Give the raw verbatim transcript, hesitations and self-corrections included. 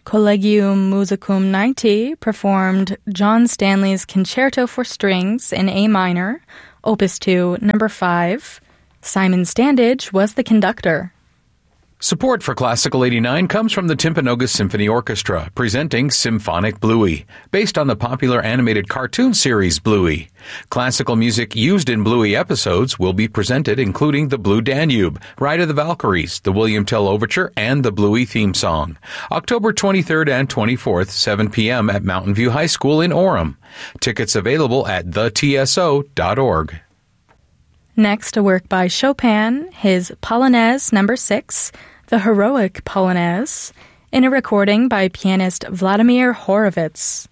Collegium Musicum ninety performed John Stanley's Concerto for Strings in A minor, Opus two, number five. Simon Standage was the conductor. Support for Classical eighty-nine comes from the Timpanogos Symphony Orchestra, presenting Symphonic Bluey, based on the popular animated cartoon series Bluey. Classical music used in Bluey episodes will be presented, including the Blue Danube, Ride of the Valkyries, the William Tell Overture, and the Bluey theme song. October twenty-third and twenty-fourth, seven p.m. at Mountain View High School in Orem. Tickets available at the t s o dot org. Next, a work by Chopin, his Polonaise number six, the Heroic Polonaise, in a recording by pianist Vladimir Horowitz.